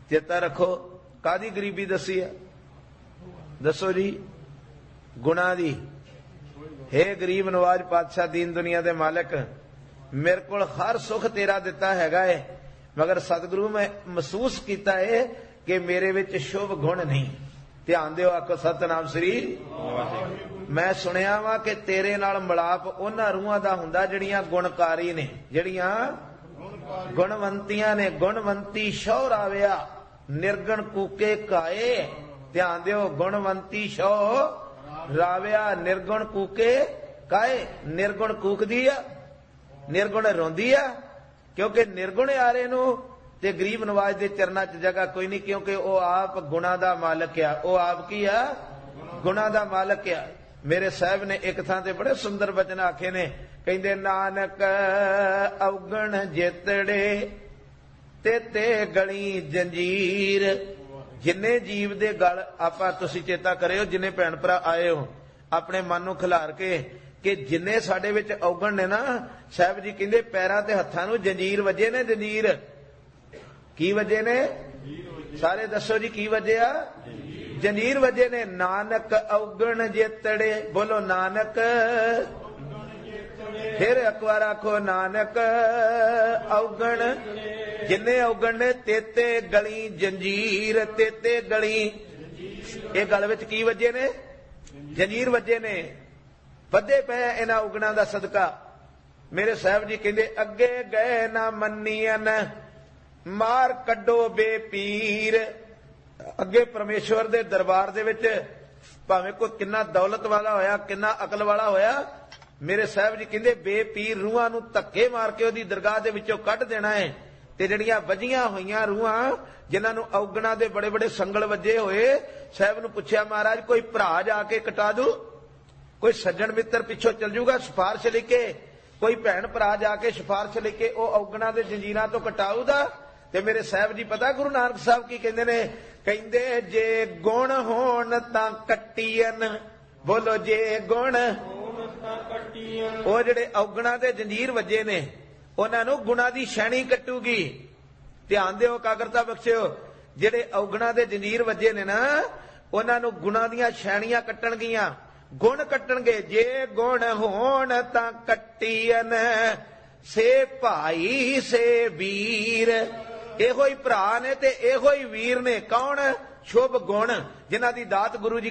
चेता रखो कादी गरीबी दसी है, दसो जी, गुणा दी। हे गरीब नवाज पातशाह दीन दुनिया दे मालिक, मेरे को हर सुख तेरा दिता हैगा है, मगर सतगुरु मैं महसूस किया है कि मेरे विच शुभ गुण नहीं। ध्यान दिओ, आखो सतनाम श्री। मैं सुनिया वा कि तेरे नाल मिलाप उन्हां रूहां दा हुंदा जिहड़ियां गुणकारी ने, जिहड़ियां गुणवंतियां ने। गुणवंती शौ राविया निर्गुण कूके काए। ध्यान दिओ, गुणवंती शौ राविया निर्गुण कूके काए। निर्गुण कूकदी आ, निर्गुण रोंदी आ, क्योंकि निर्गुण यारे नूं ते गरीब नवाज दे चरना च जगह कोई नहीं, क्योंकि वो आप गुणा दा मालक आ। वो आप की आ? गुणा दा मालक आ। मेरे साहब ने एक थां ते बड़े सुंदर वचन आखे ने, कहंदे नानक अवगण जेतड़े ते गली जंजीर। जिन्ने जीव दे गल आपां तुसीं चेता करियो, जिन्ने भैण भरा आए हो अपने मन नूं खिलार के कि जिन्ने साडे विच अवगण ने ना, साहब जी कहंदे पैरां ते हत्थां नूं जंजीर वजे ने। जंजीर की वजे ने? सारे दसो जी की वजिया? जंजीर वजे ने। नानक अवगण जेतड़े, बोलो नानक। फिर एक बार आखो नानक अवगण। जिन्ने अवगण ने तेते गली जंजीर। तेते गली, ये गल विच की वजे ने? जंजीर वजे ने। वधे पे इन्हां अवगणां दा सदका। मेरे साहब जी कहंदे अगे गए ना मन्नियन मार कड्डो बेपीर। अगे परमेश्वर दे दरबार दे विच भावें कोई किन्ना दौलत वाला होया, किन्ना अकल वाला होया, मेरे साहब जी कहंदे बेपीर रूहां नूं धक्के मार के ओदी दरगाह दे विचों कढ देना है। ते जिहड़ियां वजियां होईयां रूहां, जिन्हां नूं अवगणां दे बड़े बड़े संगल वजे होए, साहब नूं पुछया महाराज कोई भरा जाके कटा दू? कोई सज्जन मित्र पिछों चल जूगा सिफारिश लिखे? कोई भैन भरा जाके सिफारिश लिखे ओ अवगणां दे जंजीरां तो कटाऊदा? ते मेरे साहब जी पता गुरु नानक साहब की कहंदे ने? कहंदे जे गुण होण तां कट्टीयन। बोलो जे गुण। ओ जिहड़े अवगणां दे जंजीर वजे ने उन्हां नूं गुणां दी शैणी कट्टूगी। ध्यान दिओ, कागरता बख्शिओ, जिहड़े अवगणां दे जंजीर वजे ने ना, उन्हां नूं गुणां दीयां शैणियां कट्टणगीਆਂ, गुण कट्टणगे। जे गुण होण तां कट्टीयन से भाई से वीर। ਇਹੋ ਹੀ ਭਰਾ ਨੇ ਤੇ ਇਹੋ ਹੀ ਵੀਰ ਨੇ। ਕੌਣ? ਸ਼ੁਭ ਗੁਣ, ਜਿਨ੍ਹਾਂ ਦੀ ਦਾਤ ਗੁਰੂ ਜੀ